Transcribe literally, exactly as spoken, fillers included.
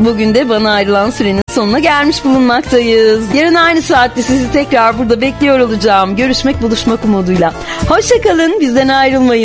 Bugün de bana ayrılan sürenin sonuna gelmiş bulunmaktayız. Yarın aynı saatte sizi tekrar burada bekliyor olacağım. Görüşmek, buluşmak umuduyla. Hoşça kalın, bizden ayrılmayın.